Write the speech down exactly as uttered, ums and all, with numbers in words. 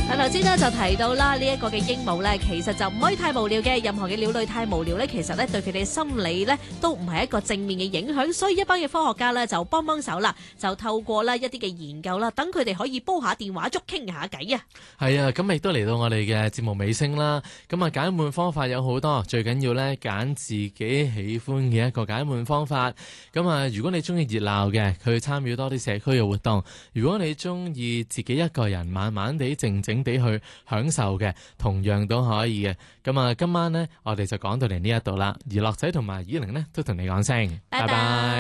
嗱，頭先咧就提到啦，呢一個嘅鸚鵡咧，其實就唔可以太無聊嘅。任何嘅鳥類太無聊咧，其實咧對佢哋心理咧都唔係一個正面嘅影響。所以一班嘅科學家咧就幫幫手啦，就透過咧一啲嘅研究啦，等佢哋可以煲下電話粥傾下偈啊。 係啊，咁亦都嚟到我哋嘅節目尾聲啦。咁啊，解悶方法有好多，最緊要咧揀自己喜歡嘅一個解悶方法。咁啊，如果你中意熱鬧嘅，去參與多啲社區嘅活動；如果你中意自己一個人慢慢地、靜靜地去享受嘅，同樣都可以嘅。咁啊，今晚呢，我哋就講到嚟呢一度啦。而樂仔同埋依玲呢，都同你講聲，拜拜。